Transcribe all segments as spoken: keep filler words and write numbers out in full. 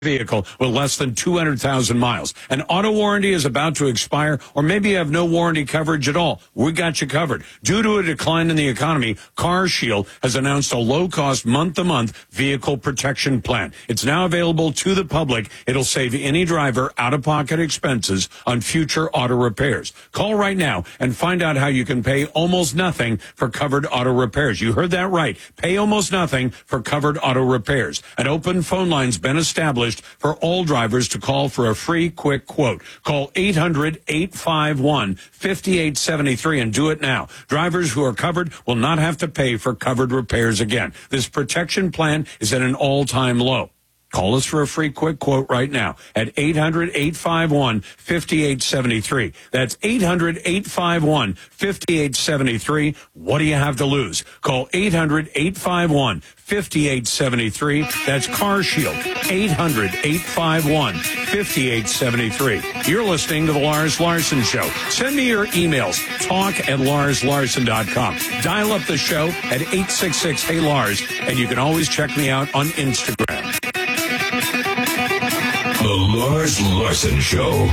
vehicle with less than two hundred thousand miles. An auto warranty is about to expire, or maybe you have no warranty coverage at all. We got you covered. Due to a decline in the economy, CarShield has announced a low-cost month-to-month vehicle protection plan. It's now available to the public. It'll save any driver out-of-pocket expenses on future auto repairs. Call right now and find out how you can pay almost nothing for covered auto repairs. You heard that right. Pay almost nothing for covered auto repairs. An open phone line's been established for all drivers to call for a free, quick quote. Call eight hundred, eight five one, five eight seven three and do it now. Drivers who are covered will not have to pay for covered repairs again. This protection plan is at an all-time low. Call us for a free quick quote right now at eight hundred, eight five one, five eight seven three. That's eight hundred, eight five one, five eight seven three. What do you have to lose? Call eight hundred, eight five one, five eight seven three. That's CarShield, eight hundred, eight five one, five eight seven three. You're listening to The Lars Larson Show. Send me your emails, talk at lars larson dot com. Dial up the show at eight six six, hey Lars, and you can always check me out on Instagram. The Lars Larson Show.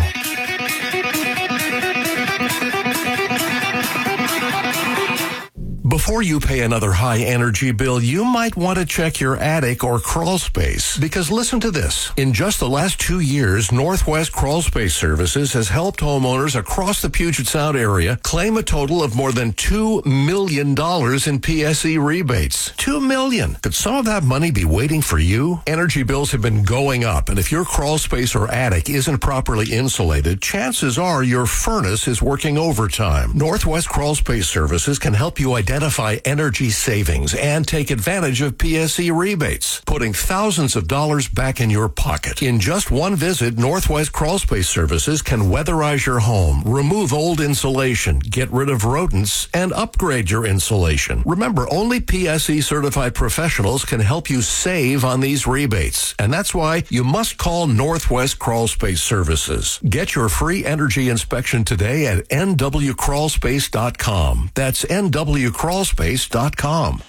Before you pay another high-energy bill, you might want to check your attic or crawl space. Because listen to this. In just the last two years, Northwest Crawl Space Services has helped homeowners across the Puget Sound area claim a total of more than two million dollars in P S E rebates. two million dollars. Could some of that money be waiting for you? Energy bills have been going up, and if your crawl space or attic isn't properly insulated, chances are your furnace is working overtime. Northwest Crawl Space Services can help you identify Identify energy savings and take advantage of P S E rebates, putting thousands of dollars back in your pocket. In just one visit, Northwest Crawl Space Services can weatherize your home, remove old insulation, get rid of rodents, and upgrade your insulation. Remember, only P S E certified professionals can help you save on these rebates, and that's why you must call Northwest Crawl Space Services. Get your free energy inspection today at N W crawl space dot com. That's N W crawl space dot com.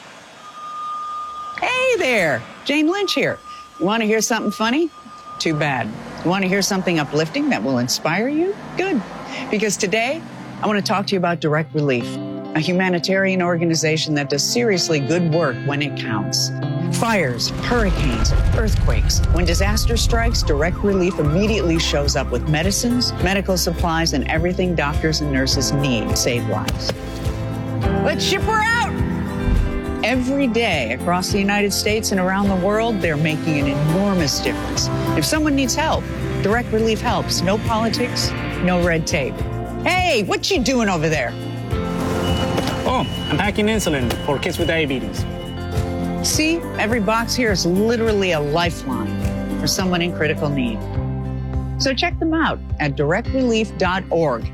Hey there, Jane Lynch here. You want to hear something funny? Too bad. You want to hear something uplifting that will inspire you? Good. Because today, I want to talk to you about Direct Relief, a humanitarian organization that does seriously good work when it counts. Fires, hurricanes, earthquakes. When disaster strikes, Direct Relief immediately shows up with medicines, medical supplies, and everything doctors and nurses need to save lives. Let's ship her out! Every day across the United States and around the world, they're making an enormous difference. If someone needs help, Direct Relief helps. No politics, no red tape. Hey, what you doing over there? Oh, I'm packing insulin for kids with diabetes. See, every box here is literally a lifeline for someone in critical need. So check them out at direct relief dot org.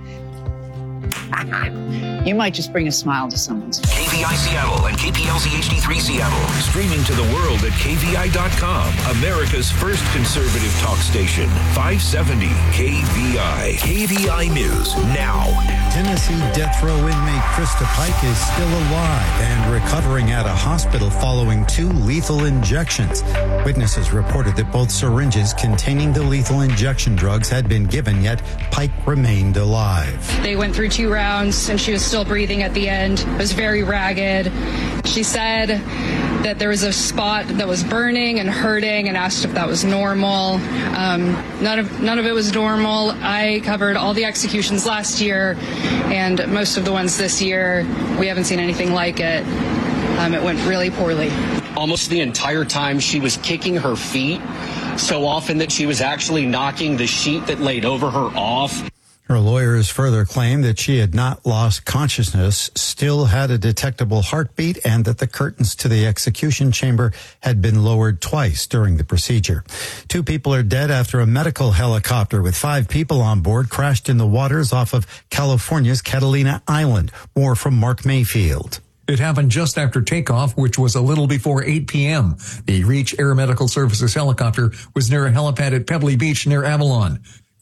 You might just bring a smile to someone's face. K V I Seattle and K P L Z H D three Seattle. Streaming to the world at K V I dot com. America's first conservative talk station. five seventy K V I. K V I News now. Tennessee death row inmate Krista Pike is still alive and recovering at a hospital following two lethal injections. Witnesses reported that both syringes containing the lethal injection drugs had been given, yet Pike remained alive. They went through two rounds and she was still breathing at the end. It was very ragged. She said that there was a spot that was burning and hurting and asked if that was normal. Um, none of none of it was normal. I covered all the executions last year and most of the ones this year. We haven't seen anything like it. Um, it went really poorly. Almost the entire time she was kicking her feet so often that she was actually knocking the sheet that laid over her off. Her lawyers further claimed that she had not lost consciousness, still had a detectable heartbeat, and that the curtains to the execution chamber had been lowered twice during the procedure. Two people are dead after a medical helicopter with five people on board crashed in the waters off of California's Catalina Island. More from Mark Mayfield. It happened just after takeoff, which was a little before eight p.m. The Reach Air Medical Services helicopter was near a helipad at Pebbly Beach near Avalon.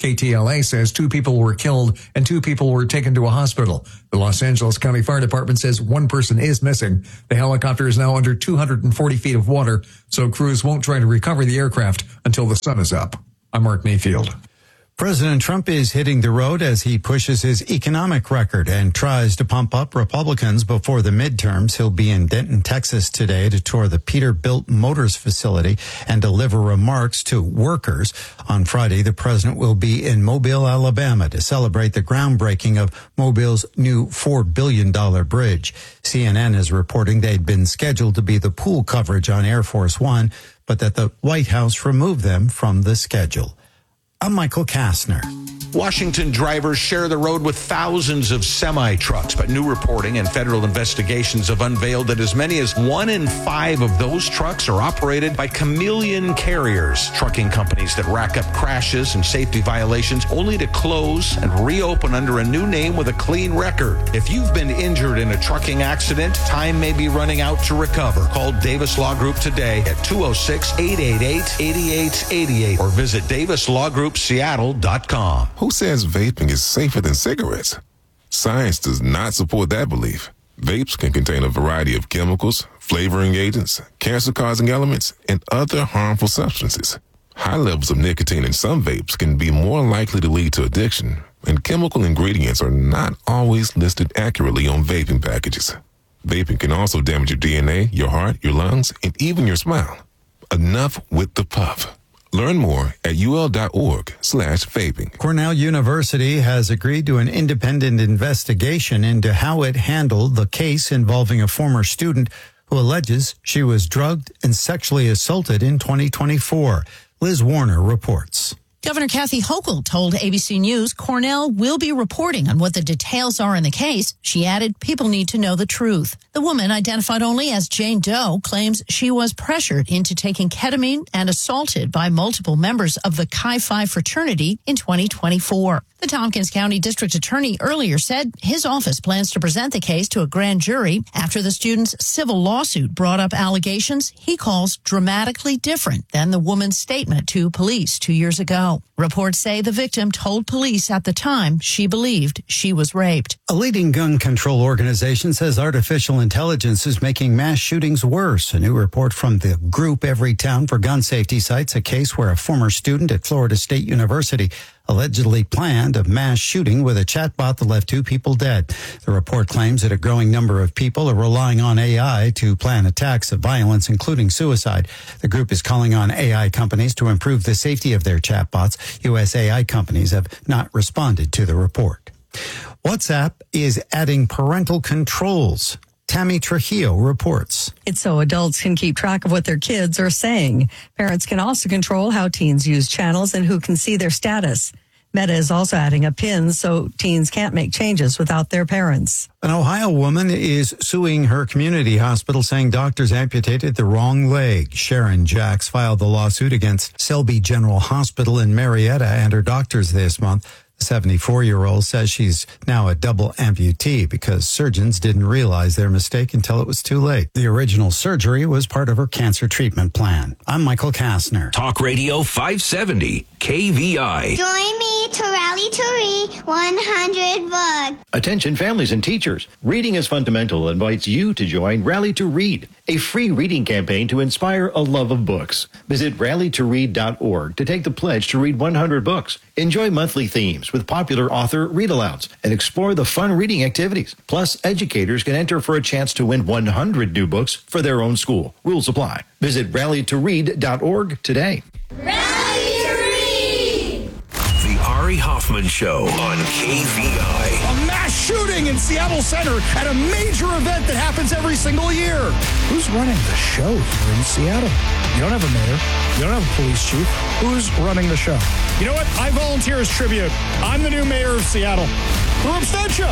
K T L A says two people were killed and two people were taken to a hospital. The Los Angeles County Fire Department says one person is missing. The helicopter is now under two hundred forty feet of water, so crews won't try to recover the aircraft until the sun is up. I'm Mark Mayfield. President Trump is hitting the road as he pushes his economic record and tries to pump up Republicans before the midterms. He'll be in Denton, Texas today to tour the Peterbilt Motors facility and deliver remarks to workers. On Friday, the president will be in Mobile, Alabama to celebrate the groundbreaking of Mobile's new four billion dollars bridge. C N N is reporting they'd been scheduled to be the pool coverage on Air Force One, but that the White House removed them from the schedule. I'm Michael Kastner. Washington drivers share the road with thousands of semi-trucks, but new reporting and federal investigations have unveiled that as many as one in five of those trucks are operated by chameleon carriers, trucking companies that rack up crashes and safety violations only to close and reopen under a new name with a clean record. If you've been injured in a trucking accident, time may be running out to recover. Call Davis Law Group today at two oh six, eight eight eight, eight eight eight eight or visit davis law group seattle dot com. Who says vaping is safer than cigarettes? Science does not support that belief. Vapes can contain a variety of chemicals, flavoring agents, cancer-causing elements, and other harmful substances. High levels of nicotine in some vapes can be more likely to lead to addiction, and chemical ingredients are not always listed accurately on vaping packages. Vaping can also damage your D N A, your heart, your lungs, and even your smile. Enough with the puff. Learn more at ul.org slash vaping. Cornell University has agreed to an independent investigation into how it handled the case involving a former student who alleges she was drugged and sexually assaulted in twenty twenty-four. Liz Warner reports. Governor Kathy Hochul told A B C News Cornell will be reporting on what the details are in the case. She added, people need to know the truth. The woman, identified only as Jane Doe, claims she was pressured into taking ketamine and assaulted by multiple members of the Chi Phi fraternity in twenty twenty-four. The Tompkins County District Attorney earlier said his office plans to present the case to a grand jury after the student's civil lawsuit brought up allegations he calls dramatically different than the woman's statement to police two years ago. Reports say the victim told police at the time she believed she was raped. A leading gun control organization says artificial intelligence is making mass shootings worse. A new report from the group Everytown for Gun Safety cites a case where a former student at Florida State University allegedly planned a mass shooting with a chatbot that left two people dead. The report claims that a growing number of people are relying on A I to plan attacks of violence, including suicide. The group is calling on A I companies to improve the safety of their chatbots. U S A I companies have not responded to the report. WhatsApp is adding parental controls. Tammy Trujillo reports. It's so adults can keep track of what their kids are saying. Parents can also control how teens use channels and who can see their status. Meta is also adding a PIN so teens can't make changes without their parents. An Ohio woman is suing her community hospital saying doctors amputated the wrong leg. Sharon Jacks filed the lawsuit against Selby General Hospital in Marietta and her doctors this month. The seventy-four-year-old says she's now a double amputee because surgeons didn't realize their mistake until it was too late. The original surgery was part of her cancer treatment plan. I'm Michael Kastner. Talk Radio five seventy, K V I. Join me to rally to read one hundred books. Attention families and teachers. Reading is Fundamental invites you to join Rally to Read, a free reading campaign to inspire a love of books. Visit rally to read dot org to take the pledge to read one hundred books. Enjoy monthly themes with popular author read-alouds and explore the fun reading activities. Plus, educators can enter for a chance to win one hundred new books for their own school. Rules apply. Visit rally to read dot org today. Rally to Read! The Ari Hoffman Show on K V I. A mass shooting in Seattle Center at a major event that happens every single year. Who's running the show here in Seattle? You don't have a mayor. You don't have a police chief. Who's running the show? You know what? I volunteer as tribute. I'm the new mayor of Seattle. Who abstention?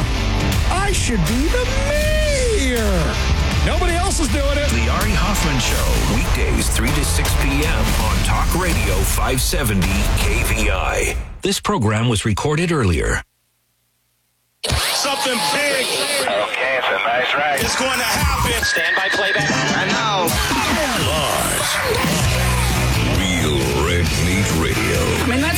I should be the mayor. Nobody else is doing it. The Ari Hoffman Show, weekdays three to six p.m. on Talk Radio five seventy K V I. This program was recorded earlier. Something big. Okay, it's a nice ride. It's going to happen. Stand by playback. I know. Live. Real Red Meat Radio. I mean, that's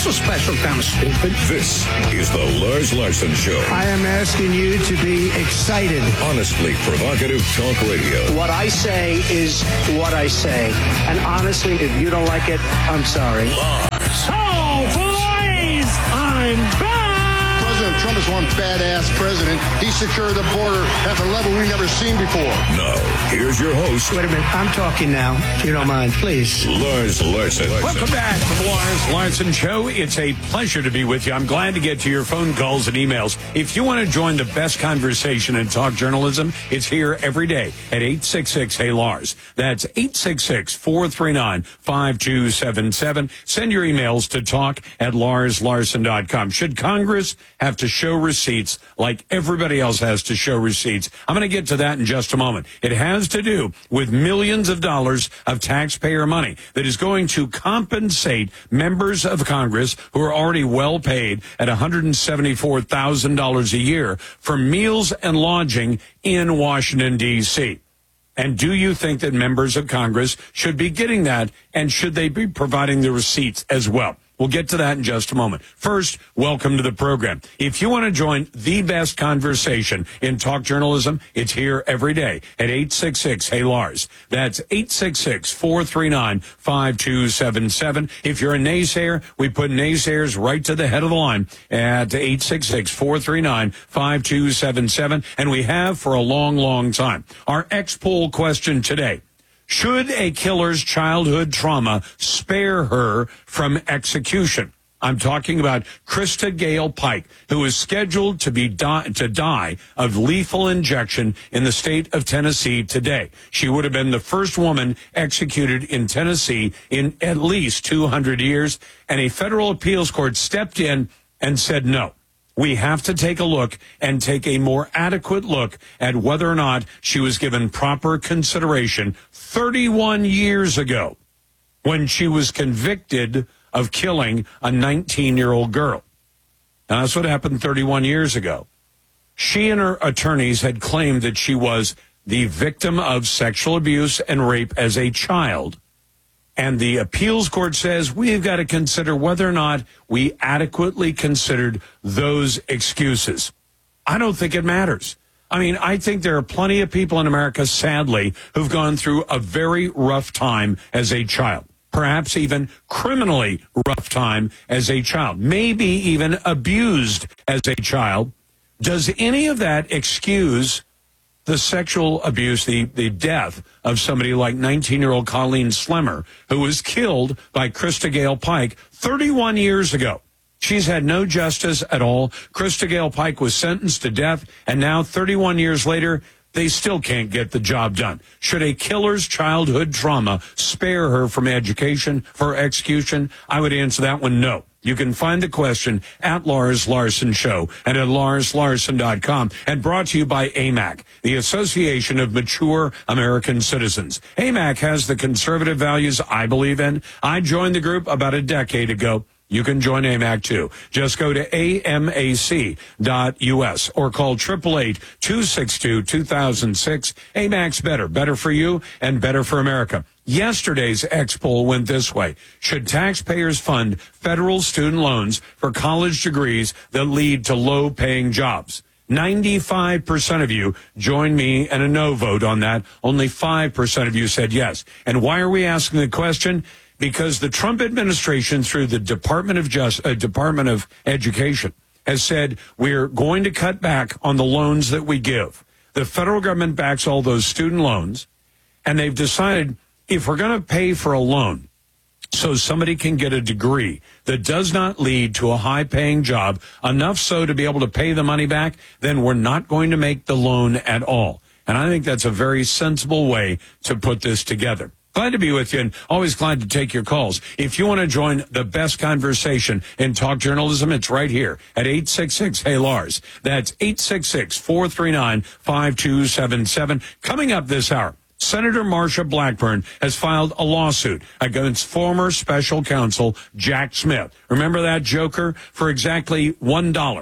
That's a special kind of stupid. This is the Lars Larson Show. I am asking you to be excited. Honestly provocative talk radio. What I say is what I say. And honestly, if you don't like it, I'm sorry. Lars. Oh, boys! I'm back! President Trump is one badass president. He secured the border at the level we've never seen before. Now, here's your host. Wait a minute. I'm talking now. If you don't mind, please. Lars Larson. Welcome back to the Lars Larson Show. It's a pleasure to be with you. I'm glad to get to your phone calls and emails. If you want to join the best conversation in talk journalism, it's here every day at eight six six, hey Lars. That's eight six six, four three nine, five two seven seven. Send your emails to talk at lars larson dot com. Should Congress have to show receipts like everybody else has to show receipts? I'm going to get to that in just a moment. It has to do with millions of dollars of taxpayer money that is going to compensate members of Congress who are already well paid at one hundred seventy-four thousand dollars a year for meals and lodging in Washington, D C. And do you think that members of Congress should be getting that, and should they be providing the receipts as well? We'll get to that in just a moment. First, welcome to the program. If you want to join the best conversation in talk journalism, it's here every day at eight six six, hey Lars. That's eight six six, four three nine, five two seven seven. If you're a naysayer, we put naysayers right to the head of the line at eight six six, four three nine, five two seven seven. And we have for a long, long time. Our X-Poll question today: should a killer's childhood trauma spare her from execution? I'm talking about Krista Gale Pike, who is scheduled to be die, to die of lethal injection in the state of Tennessee today. She would have been the first woman executed in Tennessee in at least two hundred years, and a federal appeals court stepped in and said no. We have to take a look and take a more adequate look at whether or not she was given proper consideration thirty-one years ago when she was convicted of killing a nineteen-year-old girl. Now, that's what happened thirty-one years ago. She and her attorneys had claimed that she was the victim of sexual abuse and rape as a child. And the appeals court says we've got to consider whether or not we adequately considered those excuses. I don't think it matters. I mean, I think there are plenty of people in America, sadly, who've gone through a very rough time as a child, perhaps even criminally rough time as a child, maybe even abused as a child. Does any of that excuse the sexual abuse, the, the death of somebody like nineteen-year-old Colleen Slemmer, who was killed by Krista Gale Pike thirty-one years ago? She's had no justice at all. Krista Gale Pike was sentenced to death, and now thirty-one years later, they still can't get the job done. Should a killer's childhood trauma spare her from education for execution? I would answer that one no. You can find the question at Lars Larson Show and at lars larson dot com, and brought to you by A M A C, the Association of Mature American Citizens. A M A C has the conservative values I believe in. I joined the group about a decade ago. You can join A M A C too. Just go to A M A C dot U S or call eight eight eight, two six two, two thousand six. A M A C's better. Better for you and better for America. Yesterday's X-Poll went this way. Should taxpayers fund federal student loans for college degrees that lead to low-paying jobs? ninety-five percent of you joined me in a no vote on that. Only five percent of you said yes. And why are we asking the question? Because the Trump administration, through the Department of Just, uh, Department of Education, has said we're going to cut back on the loans that we give. The federal government backs all those student loans, and they've decided if we're going to pay for a loan so somebody can get a degree that does not lead to a high-paying job, enough so to be able to pay the money back, then we're not going to make the loan at all. And I think that's a very sensible way to put this together. Glad to be with you, and always glad to take your calls. If you want to join the best conversation in talk journalism, it's right here at eight six six, hey Lars. That's eight six six, four three nine, five two seven seven. Coming up this hour, Senator Marsha Blackburn has filed a lawsuit against former special counsel Jack Smith. Remember that joker? For exactly one dollar.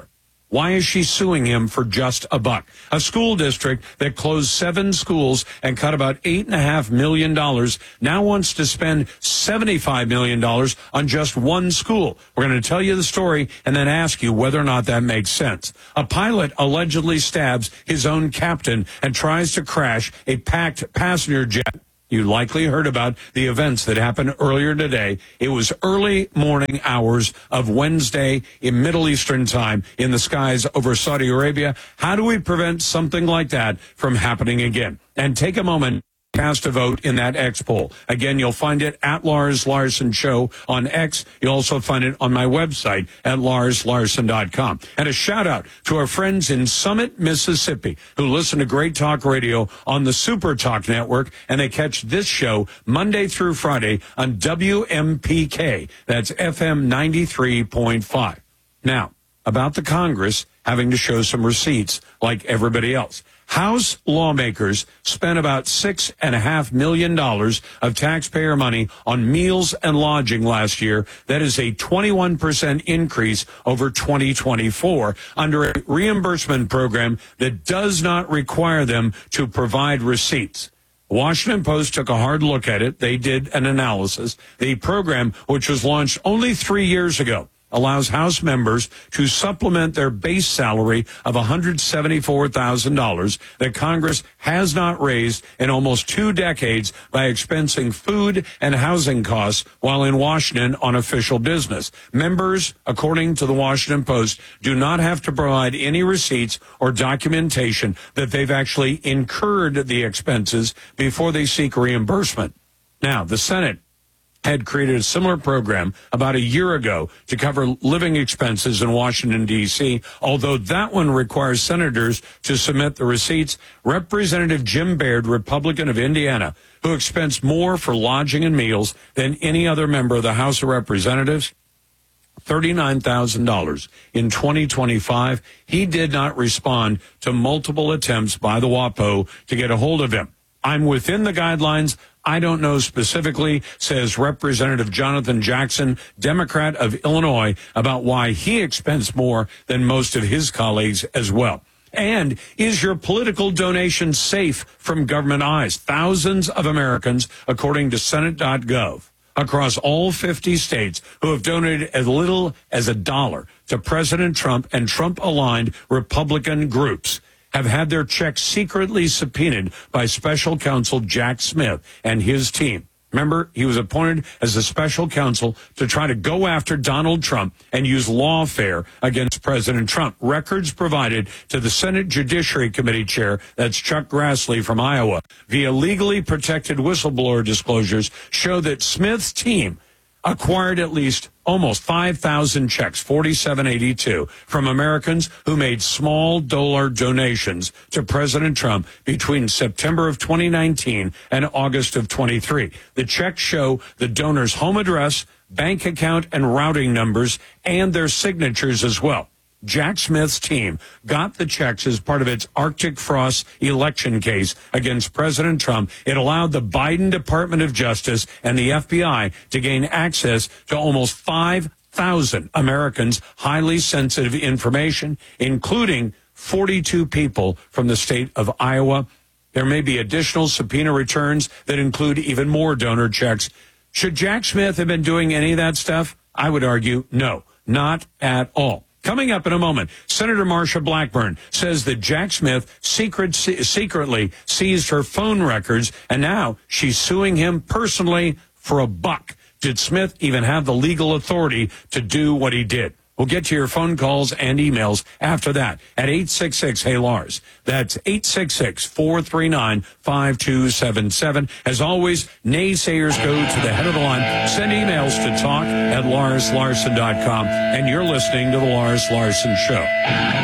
Why is she suing him for just a buck? A school district that closed seven schools and cut about eight and a half million dollars now wants to spend seventy-five million dollars on just one school. We're going to tell you the story and then ask you whether or not that makes sense. A pilot allegedly stabs his own captain and tries to crash a packed passenger jet. You likely heard about the events that happened earlier today. It was early morning hours of Wednesday in Middle Eastern time in the skies over Saudi Arabia. How do we prevent something like that from happening again? And take a moment. Cast a vote in that X poll. Again, you'll find it at Lars Larson Show on X. You'll also find it on my website at lars larson dot com. And a shout out to our friends in Summit, Mississippi, who listen to Great Talk Radio on the Super Talk Network, and they catch this show Monday through Friday on W M P K. That's F M ninety-three point five. Now, about the Congress having to show some receipts like everybody else. House lawmakers spent about six and a half million dollars of taxpayer money on meals and lodging last year. That is a twenty-one percent increase over twenty twenty-four under a reimbursement program that does not require them to provide receipts. Washington Post took a hard look at it. They did an analysis. The program, which was launched only three years ago, allows House members to supplement their base salary of one hundred seventy-four thousand dollars that Congress has not raised in almost two decades by expensing food and housing costs while in Washington on official business. Members, according to the Washington Post, do not have to provide any receipts or documentation that they've actually incurred the expenses before they seek reimbursement. Now, the Senate had created a similar program about a year ago to cover living expenses in Washington, D C, although that one requires senators to submit the receipts. Representative Jim Baird, Republican of Indiana, who expends more for lodging and meals than any other member of the House of Representatives, thirty-nine thousand dollars in twenty twenty-five. He did not respond to multiple attempts by the WAPO to get a hold of him. I'm within the guidelines. I don't know specifically, says Representative Jonathan Jackson, Democrat of Illinois, about why he expends more than most of his colleagues as well. And is your political donation safe from government eyes? Thousands of Americans, according to Senate dot gov, across all fifty states who have donated as little as a dollar to President Trump and Trump-aligned Republican groups have had their checks secretly subpoenaed by special counsel Jack Smith and his team. Remember, he was appointed as a special counsel to try to go after Donald Trump and use lawfare against President Trump. Records provided to the Senate Judiciary Committee chair, that's Chuck Grassley from Iowa, via legally protected whistleblower disclosures show that Smith's team acquired at least almost five thousand checks, forty-seven eighty-two, from Americans who made small dollar donations to President Trump between September of twenty nineteen and August of twenty-three. The checks show the donor's home address, bank account, and routing numbers, and their signatures as well. Jack Smith's team got the checks as part of its Arctic Frost election case against President Trump. It allowed the Biden Department of Justice and the F B I to gain access to almost five thousand Americans' highly sensitive information, including forty-two people from the state of Iowa. There may be additional subpoena returns that include even more donor checks. Should Jack Smith have been doing any of that stuff? I would argue no, not at all. Coming up in a moment, Senator Marsha Blackburn says that Jack Smith secret, secretly seized her phone records, and now she's suing him personally for a buck. Did Smith even have the legal authority to do what he did? We'll get to your phone calls and emails after that at eight six six, hey Lars. That's eight six six, four three nine, five two seven seven. As always, naysayers go to the head of the line. Send emails to talk at lars larson dot com. And you're listening to The Lars Larson Show.